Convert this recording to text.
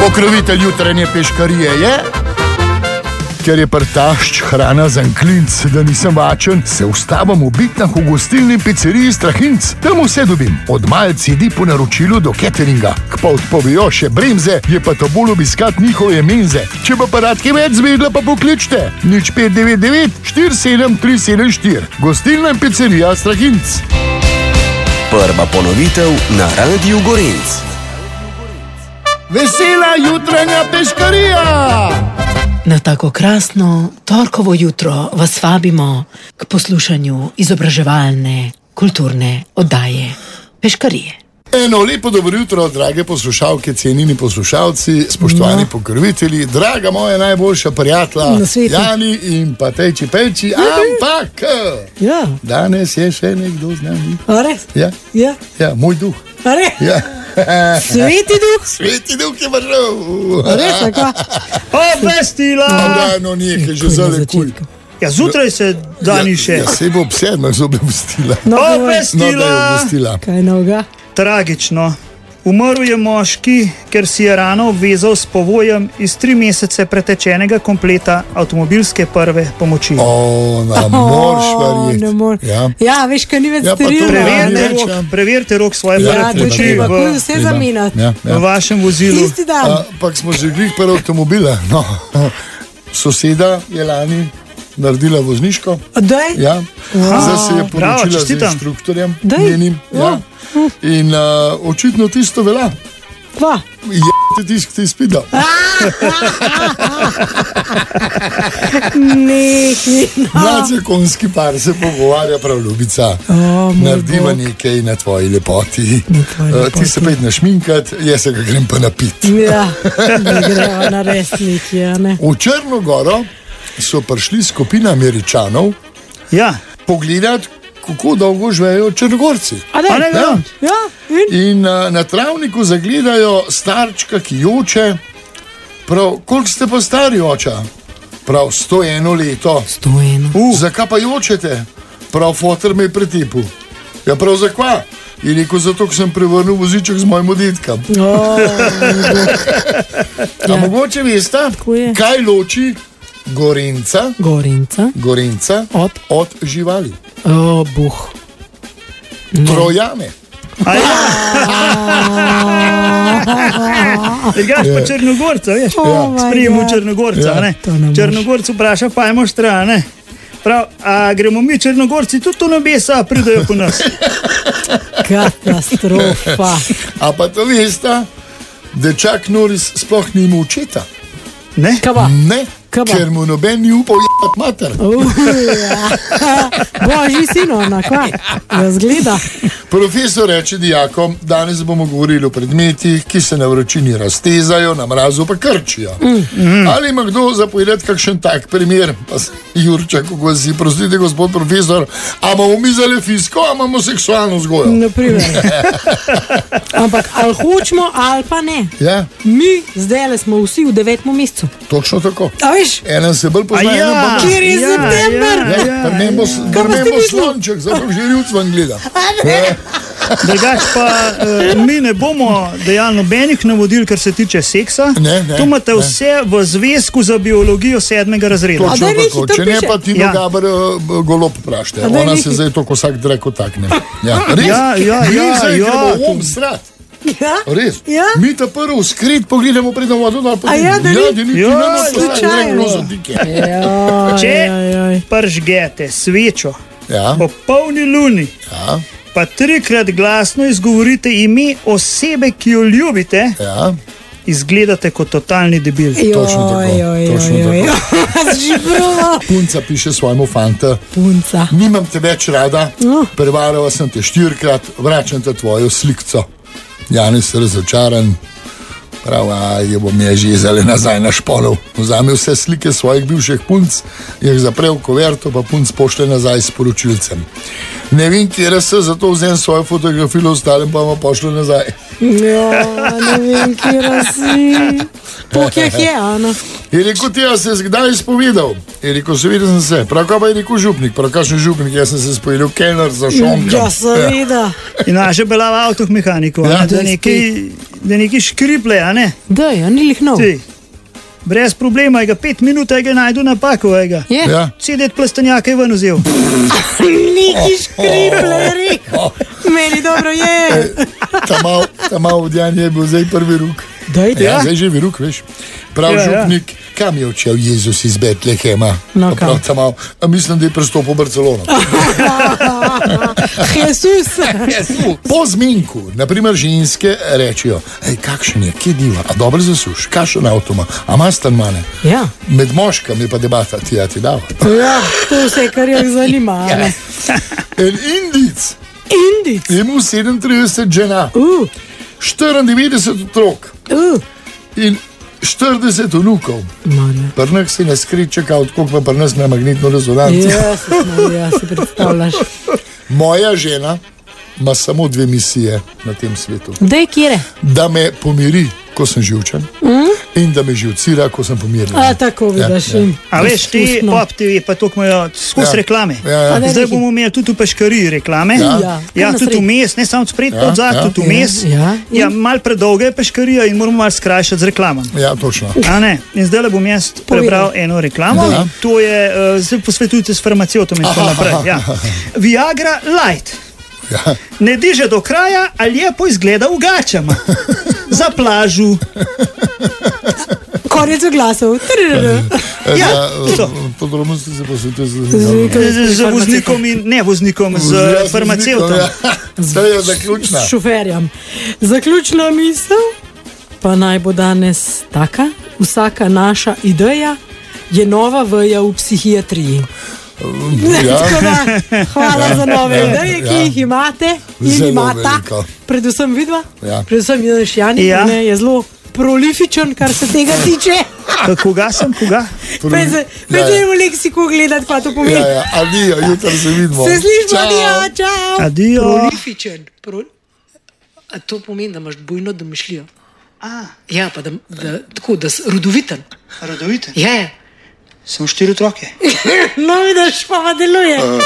Pokrovitelj jutranje peškarije je, ker je prtašč hrana za klinc, da nisem vačen, se ustavim v Bitnah v gostilni pizzeriji Strahinc. Tam vse dobim, od malc jedi po naročilu do cateringa. Pa odpovejo še bremze, je pa to bolj obiskat njihove menze. Če pa rad kaj več zvedla, pa pokličte 0599 47374. Gostilna pizzerija Strahinc. Prva ponovitev na Radiu Gorenc. Vesela jutranja peškarija! Na tako krasno torkovo jutro vas vabimo k poslušanju izobraževalne, kulturne oddaje Peškarije. Eno lepo dobro jutro, drage poslušalke, cenjeni poslušalci, spoštovani pokrovitelji, draga moja najboljša prijatelja Jani in pa Teči Peči, ampak danes je še nekdo z nami. A res? Ja, moj duh. A res? Ja. Sveti duh? Sveti duh je vršel. A res, tako? Obvestila! No, nekaj že zale kuj. Ja, zjutraj se dani še. Ja, se bo ob 7 obvestila. Obvestila! Kaj novega? Tragično. Umrl je moški, ker si je rano obvezal s povojem iz 3 mesece pretečenega kompleta avtomobilske prve pomoči. Morš verjeti. Ja, veš, kaj ni več sterilno. Preverite rok svoje prve pomoči v vašem vozilu. Pak smo že glih per avtomobile. Soseda je lani naredila vozniško. Daj? Ja. Zdaj se je poročila z inštruktorjem njenim. In očitno tisto velja. Pa? Je tisk ti spidal. Mlad konski par se pogovarja, prav ljubica. Narediva nekaj na tvoji lepoti. Ti se pet našminkat, jaz se ga grem pa napit. Ja, ne gremo na resniki, ne. V Črnogoro so prišli skupina Američanov pogledat, kako dolgo živejo Črnogorci. In na travniku zagledajo starčka, ki joče. Prav, koliko ste pa stari, oča? Prav, 101 leto. 101. Zakaj pa jočete? Prav, foter me je pretipil. Ja, prav, zakaj? Je rekel, zato, ko sem prevrnil voziček z mojim detkam. A mogoče veste, kaj loči Gorenca od živali? Buh. Trojane. Tegaš pa Črnogorca, veš? Sprijemo Črnogorca, ne? Črnogorcu vpraša, pa imamo štra, ne? Prav, a gremo mi Črnogorci tudi to nebesa, pridajo po nas. Katastrofa. A pa to veste, da Chuck Norris sploh ni imel očeta? Ne? Ne, ker mu noben ni upal jebat mater. Božji sino, kaj? Razgleda. Profesor reče dijakom, danes bomo govorili o predmetih, ki se na vročini raztezajo, na mrazu pa krčijo. Ali ima kdo zapovedati kakšen tak primer? Pa Jurča, kako si, prostite, gospod profesor, a imamo mi zale fisko, a imamo seksualno vzgojo? Naprimer. Ampak ali hočemo, ali pa ne. Mi zdaj smo vsi v 9. mesecu. Točno tako. A veš? Enem se bolj pozna, enem pa manj. Kjer je september? Grmemo slonček, zato že ljuc vam gleda. Drugač pa mi ne bomo dejali nobenih navodil, kar se tiče seksa. Tu imate vse v zvezku za biologijo 7. razreda. Točno tako, če ne pa Tino Gaber Golob vprašajte. Ona se zdaj to vsak dreko takne. Res? Mi zdaj gremo om srat. Res? Mi ta prvo skrit pogledamo pred vodo. Če pržgete svečo po polni luni, pa 3-krat glasno izgovorite ime osebe, ki jo ljubite, izgledate kot totalni debil. Točno tako. Punca piše svojemu fanta: nimam te več rada, prevarala sem te 4-krat, vračam te tvojo slikco. Janez je razočaran, prav, jo bom je že zale nazaj na špolov. Vzame vse slike svojih bivših punc, jih zapre v koverto, pa punc pošle nazaj s poročilcem. Ne vem, kje se, zato vzem svojo fotografijo, ostalim pa pošle nazaj. Ne vem, kje si. Pokjah je, Ana. Je rekel, ti si se kdaj izpovedal? Je rekel, seveda sem se. Pravkar pa je rekel župnik, kakšen župnik, jaz sem se spovedal, kelner za šonka. Ja, seveda. In naše belava avtomehanikov, da neki škriple, a ne? Da, ja, ni lih nov. Brez problema, 5 minut ga najdu napako. Ja. Sedet plastenjaka je ven vzel. Neki škriple, rekel. Meni dobro je. Ta malo vdjanje je bil zdaj prvi ruk. Ja, zdaj že viruk, veš. Prav župnik, kam je odšel Jezus iz Betlehema? No, kam? Mislim, da je prestopil v Barcelono. Jezus. Po zmingku, naprimer ženske rečejo, kakšen je, kje diva, a dobro zasuš, kakšen avtoma, a ima stanmane? Ja. Med moškami je pa debata, ti dava. Ja, to vse, kar jih zanima. En Indic. Indic? Je imel 37 žena. 94 otrok in 40 vnukov. Prnek si na skrit čakal, koliko pa prnes na magnetno rezonanco. Ja, si predstavljaš. Moja žena ima samo 2 misije na tem svetu. Dej, kjere? Da me pomiri, ko sem živčen, in da me živcira, ko sem pomirjen. A tako vidiš. A veš, ti pop TV pa to imajo skozi reklame. Zdaj bomo imeli tudi v peškariji reklame. Ja, tudi vmes, ne samo spred, podzad, tudi vmes. Ja, malo predolga je peškarija in moramo malo skrajšati z reklamam. Ja, točno. A ne, in zdaj le bom jaz prebral eno reklamo. To je, zdaj posvetujte s farmaceutom in tako naprej. Viagra Light. Ne diže do kraja, a lijepo izgleda v gačama. Za plažu. Konec oglasov. Ja, podrobnosti se posvetuje z voznikom in ne voznikom, z farmaceutom. To je zaključna. S šoferjem. Zaključna misel pa naj bo danes taka. Vsaka naša ideja je nova veja v psihiatriji. Hvala za nove ideje, ki jih imate in imata. Predvsem vidva, predvsem Jani, je zelo prolifičen, kar se tega tiče. Koga sem? Vedemo leksiko gledati, pa to pomeni. Adijo, jutro se vidimo. Se slišimo, adijo, čau. Adijo. Prolifičen. A to pomeni, da imaš bujno domišljijo. Ja, pa da si rodoviten. Rodoviten? Ja. Sem 4 otroke. No, vidiš, pa deluje.